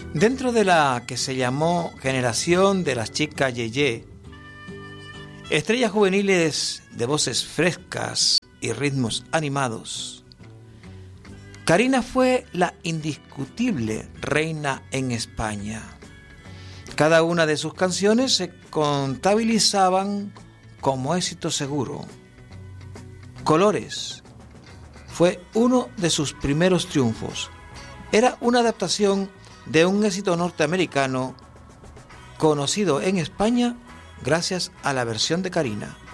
Dentro de la que se llamó Generación de las Chicas Yeye, estrellas juveniles de voces frescas y ritmos animados, Karina fue la indiscutible reina en España. Cada una de sus canciones se contabilizaban como éxito seguro. Colores fue uno de sus primeros triunfos. Era una adaptación de un éxito norteamericano conocido en España gracias a la versión de Karina.